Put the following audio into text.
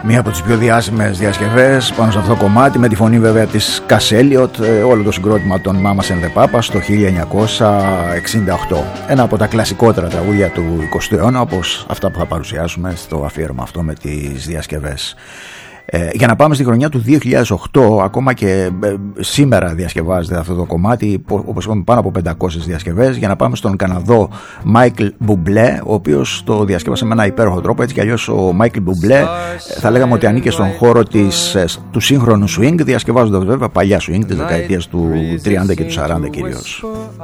Μία από τις πιο διάσημες διασκευές πάνω σε αυτό το κομμάτι, με τη φωνή βέβαια της Cass Elliot, όλο το συγκρότημα των Mamas and the Papas το 1968. Ένα από τα κλασικότερα τραγούδια του 20ου αιώνα, όπως αυτά που θα παρουσιάσουμε στο αφιέρωμα αυτό με τις διασκευές. Για να πάμε στη χρονιά του 2008, ακόμα και σήμερα διασκευάζεται αυτό το κομμάτι, όπως είπαμε πάνω από 500 διασκευές, για να πάμε στον Καναδό Michael Bublé, ο οποίος το διασκεύασε με ένα υπέροχο τρόπο. Έτσι κι αλλιώς ο Michael Bublé θα λέγαμε ότι ανήκε στον χώρο του σύγχρονου swing, διασκευάζοντας βέβαια παλιά swing της δεκαετίας του 30 και του 40 κυρίως.